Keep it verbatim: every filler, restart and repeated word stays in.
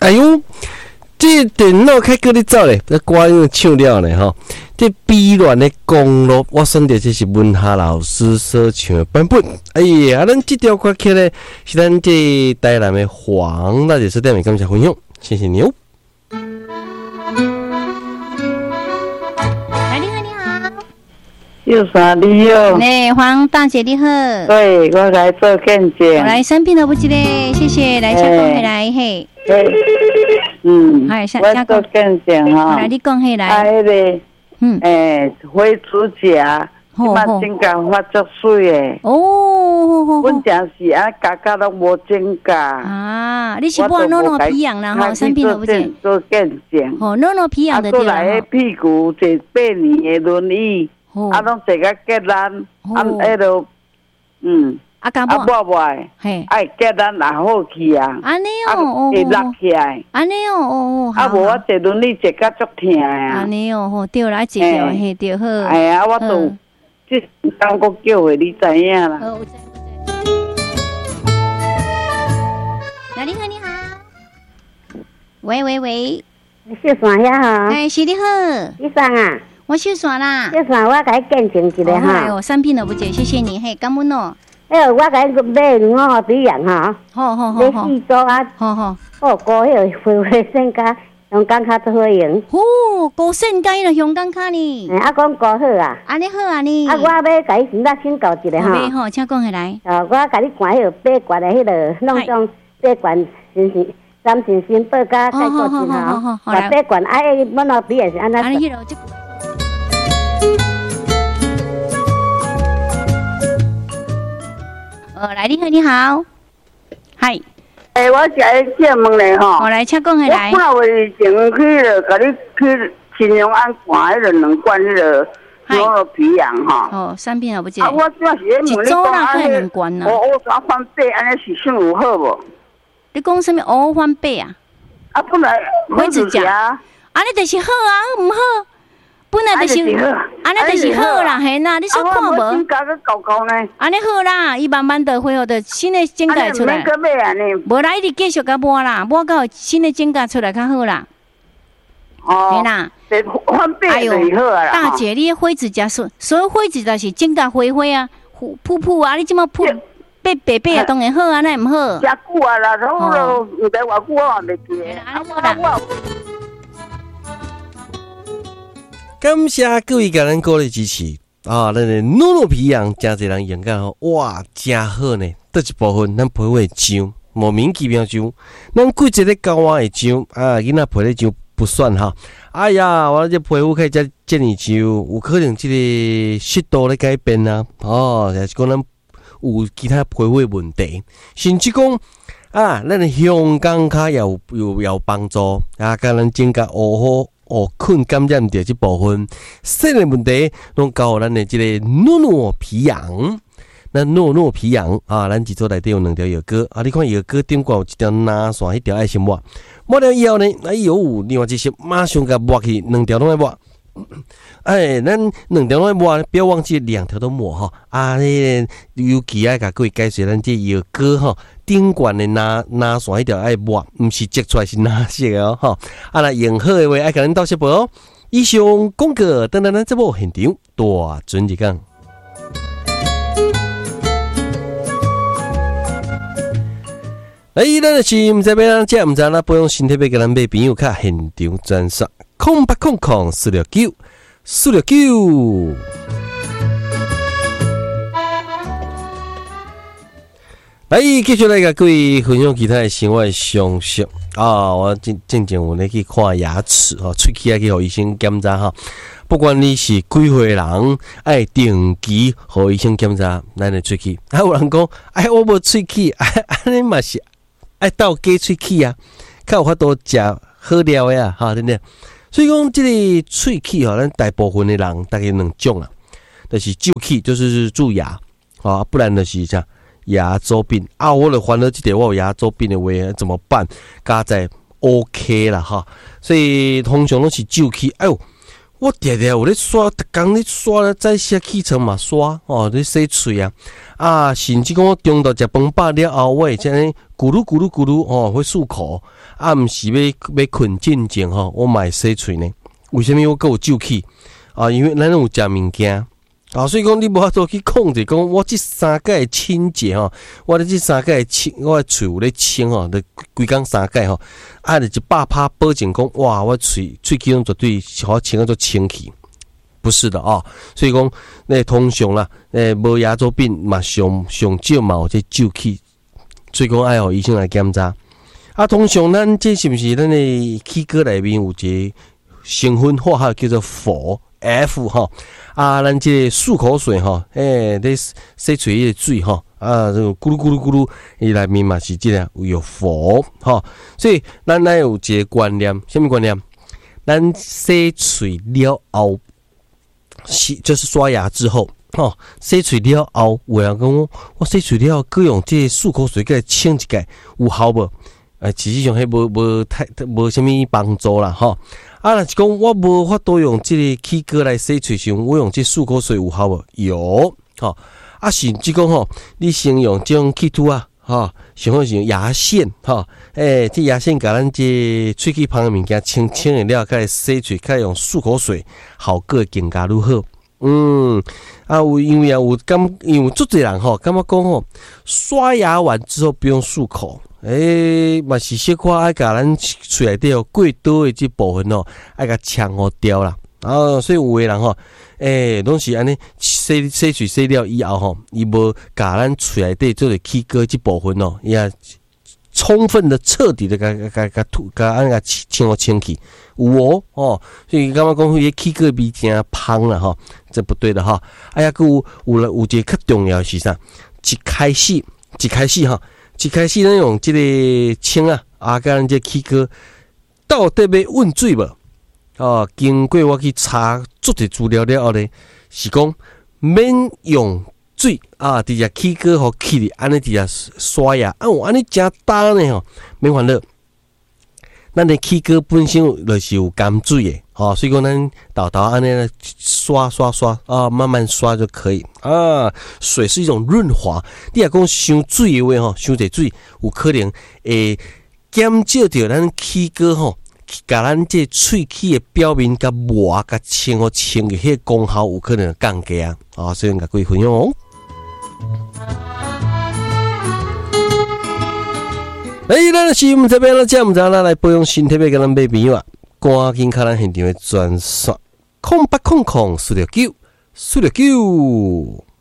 哎呦，这电脑开过你走咧，这歌又唱了呢吼。这悲恋的公路，我选择这是文夏老师所唱的版本。哎呀，咱这条歌曲呢，是咱这台南的黄大姐是带来感谢分享，谢谢你哦。 来，你好，你好。 有啥你好？ 哎，黄大姐你好。 对，我来做见证。 我来三片都不记得，谢谢。来，下讲起来嘿。 对，嗯， 哎，下我做见证哈。 来，你讲起来。 啊，迄个。 嗯， 诶，花指甲，即摆指甲发足水诶。 哦， 阮正是啊，家家拢无指甲。 啊，你是摸诺诺皮痒啦吼，生病了不见。 做见证。 哦，诺诺皮痒的对啦。 啊，过来屁股坐八年诶轮椅，啊，拢坐甲结烂，啊，迄落，嗯。 啊，干啊，抹抹，嘿，哎，结咱也好去啊， 安尼哦， 会落起来， 安尼哦，哦， 啊，无我坐轮椅坐甲足疼啊， 安尼哦，吼，对啦，坐着嘿，对好， 哎呀，我都即当国叫诶，你知影啦。 好，我知我知。来，你好，你好，喂喂喂， 你小线遐吼？ 哎，是你好， 你啥啊？ 我小线啦， 小线我甲你见证一下哈。 哦，三片都不接，谢谢你，嘿，感恩哦。 哎，我甲你买两个对样哈， 好好好买四组啊， 好好， 哦，高迄个花花线甲用钢卡做好用。 哦，高线甲迄个用钢卡呢？ 哎，啊，讲高好啊。 安尼好啊呢。 啊，我要甲你先来请教一下哈。 好，好，请讲下来。 哦，我甲你看迄个八卦的迄个弄种八卦新新三新新报甲概括一下吼。好，八卦啊，哎，我那边也是安那。安尼迄个即。呃，来，你好，你好，嗨。 诶，我是来借问咧吼。 我来，请讲下来。 我半月前去了，甲你去新阳安看迄个两罐迄个牛肉皮羊吼。 哦，三片也不记得。啊，我主要是咧问你讲啊， 两罐啊。 我我啥翻倍，安尼是算有好无？ 你讲什么乌翻倍啊？ 啊，本来花指甲，安尼就是好啊，唔好。本来就是，安尼就是好啦，嘿呐，你说看无？ 啊，指甲个高高呢？ 安尼好啦，伊慢慢的恢复的新的指甲出来。 安尼免安尼。 无啦，一直继续甲抹啦，抹到新的指甲出来较好啦。 哦。 嘿啦。 翻倍就好啊啦。 大姐，你花指甲所所有花指甲是指甲灰灰啊，扑扑啊，你即么扑白白白啊，当然好啊，那唔好。 遮久啊啦，拢都唔知偌久我也袂记得。啊，我。 感谢各位家人鼓励支持啊！咱的诺诺皮羊真侪人用感吼，哇，真好呢！倒一部分咱皮会痒，莫名其妙痒，咱季节咧高温会痒啊，囡仔皮咧痒不算哈。哎呀，我这皮肤可以遮遮尼痒，有可能这个湿度咧改变啊，哦，也是讲咱有其他皮肤的问题，甚至讲啊，咱的香港卡也有有有帮助啊，甲咱指甲乌好。哦，困感染着这部分，细的问题拢交互咱的这个诺诺皮羊。那诺诺皮羊啊，咱一组内底有两条药膏啊，你看药膏顶挂有一条拉线，迄条爱先抹，抹了以后呢，哎呦，另外一些马上甲抹去，两条拢爱抹。哎，咱两条拢爱抹，不要忘记两条都抹哈。啊，迄尤其爱甲各位解释咱这药膏哈。顶管的拉拉线迄条爱抹，毋是折出来是拉色的哦，吼！啊，来用好的话爱甲咱斗小报哦。以上广告，等等咱节目现场大准一讲。哎，咱就是毋知要咱遮毋知咱不用身体要甲咱买朋友卡现场专线，空八空空四六九四六九。来，继续来甲各位分享其他的生活常识啊！我正正正有咧去看牙齿吼，喙齿啊去互医生检查哈。不管你是几岁人，爱定期互医生检查咱的喙齿。啊，有人讲，哎，我无喙齿，安尼嘛是爱倒假喙齿啊，较有法度食好料的啊，哈，对不对？所以讲，这个喙齿吼，咱大部分的人大概两种啊，就是蛀齿，就是蛀牙啊，不然就是啥。牙周病啊，我了烦恼这点，我有牙周病的话怎么办？加在 OK 啦哈，所以通常都是蛀齿。哎呦，我常常有咧刷，逐工咧刷咧，在写起床嘛刷哦，咧洗喙啊啊，甚至讲我中昼食饭饱了后，我会将咕噜咕噜咕噜哦，会漱口，啊，毋是要要困进前吼，我买洗喙呢？为什么我够有酒气啊？因为咱有食物件啊，所以讲你无法度去控制，讲我这三届的清洁吼，我咧这三届的清，我的喙有咧清吼，就规工三届吼，啊，就一百趴保证讲，哇，我喙喙齿拢绝对好清啊，做清气。不是的啊、哦，所以讲那通常啦，诶，无牙周病嘛，上上少嘛有这酒气，所以讲爱互医生来检查。啊，通常咱这是不是咱的齿膏内面有一个成分化学叫做氟 F 哈？啊，咱这漱口水哈，诶，咧洗嘴的水哈，啊，这个咕噜咕噜咕噜，伊内面嘛是这个有氟哈，所以咱咱有一个观念，什么观念？咱洗嘴了后。洗就是刷牙之后，哦，洗嘴了后，有人讲我，我洗嘴了后，佮用这漱口水佮清一下，有效无？诶，实际上迄无无太无啥物帮助啦，吼、哦。啊，若是讲我无法度用这个齿膏来洗嘴时，我用这漱口水有效无？有，吼、哦。啊，甚至讲吼，你先用这种气土啊，吼，上好是用牙线，吼，诶，这牙线甲咱这喙齿旁的物件清清的了，开始洗嘴，开始用漱口水，效果更加愈好。嗯，啊，有因为啊，有感，因为有足侪人吼，感觉讲吼，刷牙完之后不用漱口，诶、欸，嘛是小可爱甲咱喙内底哦过多的这部分哦，爱甲抢互掉啦。啊，所以有的人吼，诶、欸，拢是安尼洗洗嘴洗了以后吼，伊无甲咱喙内底做个齿膏这部分哦，伊也充分的、彻底的甲甲甲吐甲安甲清互清气。有哦，哦，所以感觉讲迄个齿膏味真芳啦吼，这不对的哈。哎呀，佮有有了有一个较重要的是啥？一开始一开始哈，一开始咱用这个清啊，啊，甲咱这齿膏到底要稳水无？哦，经过我去查足侪资料了后咧，是讲免用水啊，直接齿膏互起哩，安尼直接刷牙，啊，有安尼真干呢吼，免烦恼。咱的齿膏本身就是有甘水的，哦，所以讲咱豆豆安尼刷刷刷啊，慢慢刷就可以啊。水是一种润滑，你若讲伤水的话吼，伤侪水有可能会减少掉咱齿膏吼，甲咱这喙齿的表面甲膜甲清好清的迄个功效有可能降低啊。啊，所以甲各位分享哦。哎，咱是毋这边咱遮毋知咱来保养身体，要甲咱买朋友啊，赶紧卡咱现场的专线，空八空空四六九四六九。